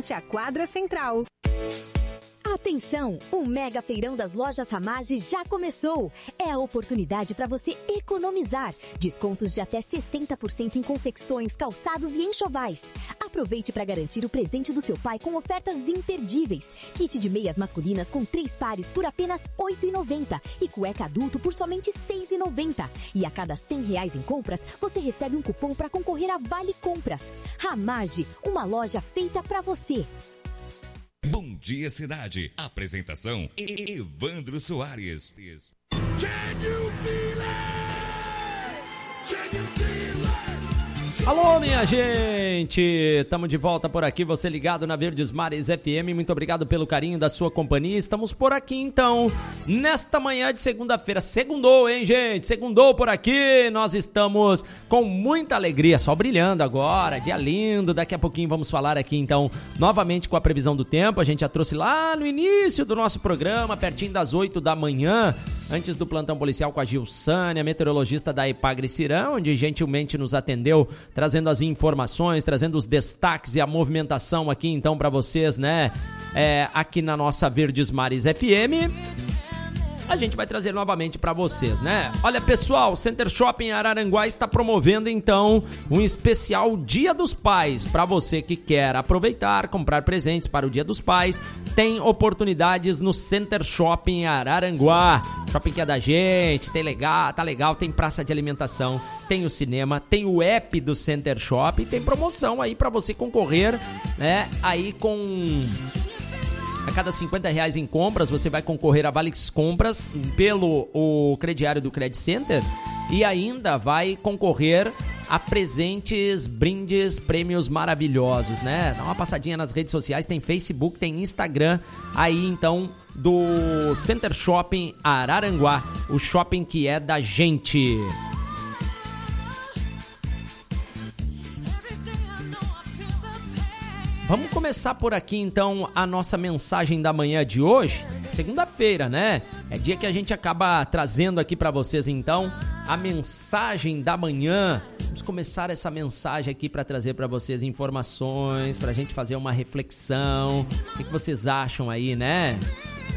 frente à quadra central. Atenção! O Mega Feirão das Lojas Ramage já começou! É a oportunidade para você economizar. Descontos de até 60% em confecções, calçados e enxovais. Aproveite para garantir o presente do seu pai com ofertas imperdíveis. Kit de meias masculinas com 3 pares por apenas R$ 8,90 e cueca adulto por somente R$ 6,90. E a cada R$100 em compras, você recebe um cupom para concorrer a Vale Compras. Ramage, uma loja feita para você. Bom Dia Cidade. Apresentação Evandro Soares. Alô, minha gente! Estamos de volta por aqui, você ligado na Verdes Mares FM. Muito obrigado pelo carinho da sua companhia. Estamos por aqui, então, nesta manhã de segunda-feira. Segundou, hein, gente? Segundou por aqui. Nós estamos com muita alegria, só brilhando agora. Dia lindo. Daqui a pouquinho vamos falar aqui, então, novamente com a previsão do tempo. A gente já trouxe lá no início do nosso programa, pertinho das 8 da manhã, antes do plantão policial com a Gilsânia, meteorologista da Epagre Cirão, onde gentilmente nos atendeu, trazendo as informações, trazendo os destaques e a movimentação aqui, então, para vocês, né? Aqui na nossa Verdes Mares FM. A gente vai trazer novamente para vocês, né? Olha, pessoal, o Center Shopping Araranguá está promovendo, então, um especial Dia dos Pais. Para você que quer aproveitar, comprar presentes para o Dia dos Pais, tem oportunidades no Center Shopping Araranguá. Shopping que é da gente, tá legal, tem praça de alimentação, tem o cinema, tem o app do Center Shopping, tem promoção aí para você concorrer, né? Aí com... A cada R$50 em compras, você vai concorrer a vales compras pelo o crediário do Credit Center e ainda vai concorrer a presentes, brindes, prêmios maravilhosos, né? Dá uma passadinha nas redes sociais, tem Facebook, tem Instagram, aí então do Center Shopping Araranguá, o shopping que é da gente. Vamos começar por aqui, então, a nossa mensagem da manhã de hoje. Segunda-feira, né? É dia que a gente acaba trazendo aqui para vocês, então, a mensagem da manhã. Vamos começar essa mensagem aqui para trazer para vocês informações, para a gente fazer uma reflexão. O que vocês acham aí, né?